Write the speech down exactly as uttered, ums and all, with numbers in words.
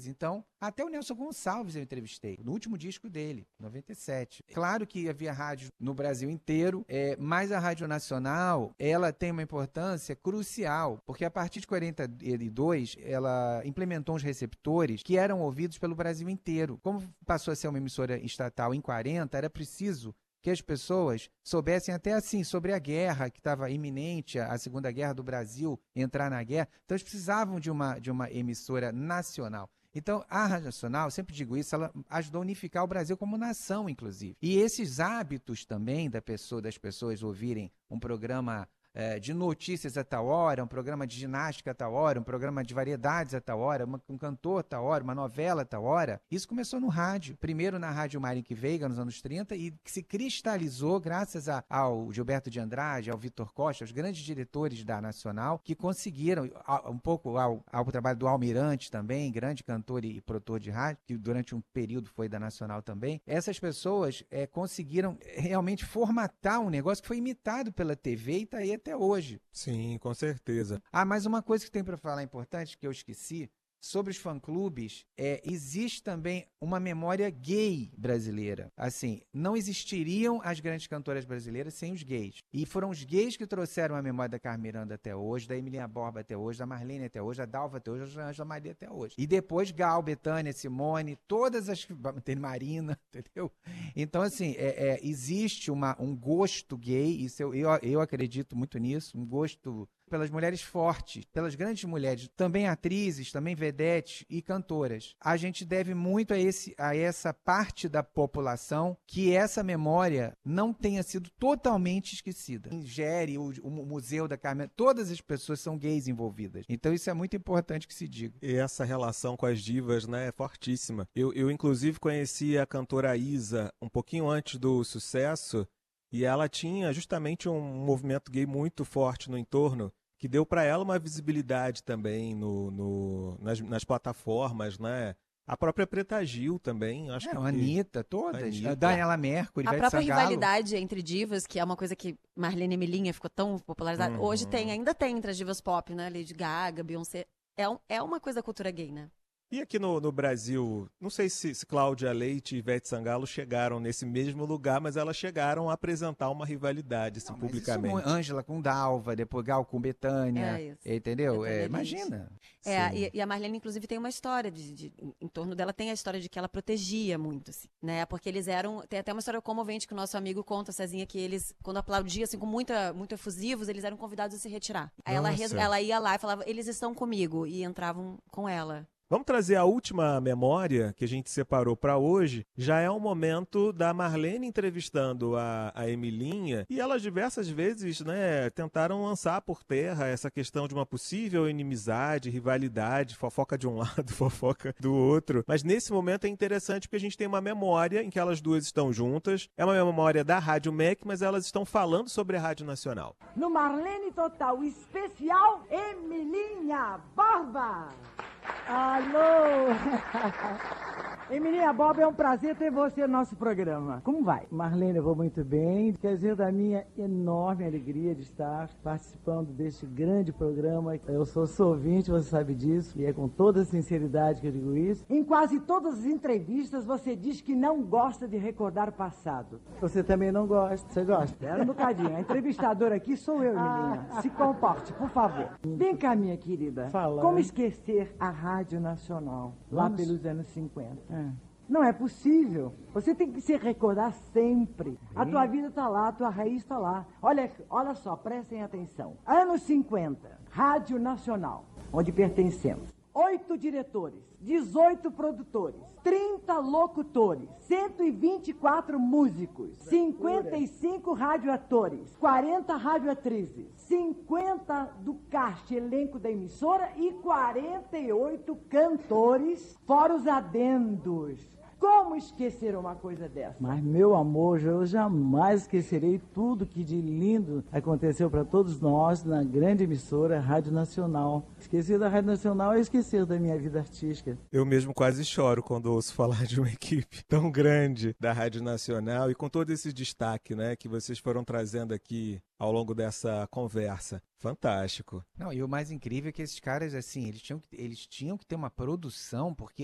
cantores. Então, até o Nelson Gonçalves eu entrevistei, no último disco dele, noventa e sete. Claro que havia rádio no Brasil inteiro, é, mas a Rádio Nacional, ela tem uma importância crucial, porque a partir de quarenta e dois, ela implementou uns receptores que eram ouvidos pelo Brasil inteiro. Como passou a ser uma emissora estatal em quarenta, era preciso que as pessoas soubessem até assim sobre a guerra que estava iminente, a Segunda Guerra do Brasil, entrar na guerra. Então eles precisavam de uma, de uma emissora nacional. Então a Rádio Nacional, sempre digo isso, ela ajudou a unificar o Brasil como nação, inclusive. E esses hábitos também da pessoa, das pessoas ouvirem um programa É, de notícias a tal hora, um programa de ginástica a tal hora, um programa de variedades a tal hora, uma, um cantor a tal hora, uma novela a tal hora. Isso começou no rádio. Primeiro na Rádio Marinque Veiga, nos anos trinta, e que se cristalizou graças a, ao Gilberto de Andrade, ao Vitor Costa, aos grandes diretores da Nacional, que conseguiram, a, um pouco ao, ao trabalho do Almirante também, grande cantor e, e produtor de rádio, que durante um período foi da Nacional também. Essas pessoas é, conseguiram realmente formatar um negócio que foi imitado pela T V e está aí até hoje. Sim, com certeza. Ah, mas uma coisa que tem para falar importante, que eu esqueci, sobre os fã-clubes, é, existe também uma memória gay brasileira. Assim, não existiriam as grandes cantoras brasileiras sem os gays. E foram os gays que trouxeram a memória da Carmen Miranda até hoje, da Emilinha Borba até hoje, da Marlene até hoje, da Dalva até hoje, da Ângela Maria até hoje. E depois Gal, Bethânia, Simone, todas as... tem Marina, entendeu? Então, assim, é, é, existe uma, um gosto gay, isso eu, eu, eu acredito muito nisso, um gosto pelas mulheres fortes, pelas grandes mulheres, também atrizes, também vedetes e cantoras. A gente deve muito a, esse, a essa parte da população que essa memória não tenha sido totalmente esquecida. Ingere o, o Museu da Carmen, todas as pessoas são gays envolvidas. Então isso é muito importante que se diga. E essa relação com as divas, né, é fortíssima. Eu, eu inclusive conheci a cantora Isa um pouquinho antes do sucesso, e ela tinha justamente um movimento gay muito forte no entorno, que deu para ela uma visibilidade também no, no, nas, nas plataformas, né? A própria Preta Gil também, acho é, que... A Anitta, todas. Anitta. A Daniela Mercury, A Ivete própria Sangalo. rivalidade entre divas, que é uma coisa que Marlene e Emilinha ficou tão popularizada, Uhum. hoje tem, ainda tem entre as divas pop, né? Lady Gaga, Beyoncé. É, um, é uma coisa da cultura gay, né? E aqui no, no Brasil, não sei se, se Cláudia Leite e Ivete Sangalo chegaram nesse mesmo lugar, mas elas chegaram a apresentar uma rivalidade assim, Não, mas publicamente. isso, Ângela com Dalva, depois Gal com Betânia, É isso. entendeu? Betânia É, Lins. imagina. É, Sim. e, e a Marlene, inclusive, tem uma história de, de- em torno dela, tem a história de que ela protegia muito, assim, né? Porque eles eram. Tem até uma história comovente que o nosso amigo conta, Cezinha, que eles, quando aplaudiam, assim, com muita, muito efusivos, eles eram convidados a se retirar. Aí ela, res- Nossa. ela ia lá e falava, eles estão comigo, e entravam com ela. Vamos trazer a última memória que a gente separou para hoje. Já é um momento da Marlene entrevistando a, a Emilinha, e elas diversas vezes, né, tentaram lançar por terra essa questão de uma possível inimizade, rivalidade, fofoca de um lado, fofoca do outro. Mas nesse momento é interessante porque a gente tem uma memória em que elas duas estão juntas. É uma memória da Rádio M E C, mas elas estão falando sobre a Rádio Nacional. No Marlene Total especial, Emilinha Borba. Alô! Emilinha Borba, é um prazer ter você no nosso programa. Como vai? Marlene, eu vou muito bem. Quer dizer, da minha enorme alegria de estar participando deste grande programa. Eu sou sua ouvinte, você sabe disso, e é com toda sinceridade que eu digo isso. Em quase todas as entrevistas, você diz que não gosta de recordar o passado. Você também não gosta. Você gosta? Espera um bocadinho. A entrevistadora aqui sou eu, Emilinha. Se comporte, por favor. Vem cá, minha querida. Fala. Como esquecer a Rádio Nacional, lá Vamos. pelos anos cinquenta? É. Não é possível. Você tem que se recordar sempre. A tua vida está lá, a tua raiz está lá. Olha, olha só, prestem atenção. Anos cinquenta, Rádio Nacional, onde pertencemos. Oito diretores, dezoito produtores, trinta locutores, cento e vinte e quatro músicos, cinquenta e cinco radioatores, quarenta radioatrizes, cinquenta do cast elenco da emissora e quarenta e oito cantores, fora os adendos. Como esquecer uma coisa dessa? Mas, meu amor, eu jamais esquecerei tudo que de lindo aconteceu para todos nós na grande emissora Rádio Nacional. Esquecer da Rádio Nacional é esquecer da minha vida artística. Eu mesmo quase choro quando ouço falar de uma equipe tão grande da Rádio Nacional e com todo esse destaque, né, que vocês foram trazendo aqui ao longo dessa conversa. Fantástico. Não, e o mais incrível é que esses caras, assim, eles tinham que, eles tinham que ter uma produção, porque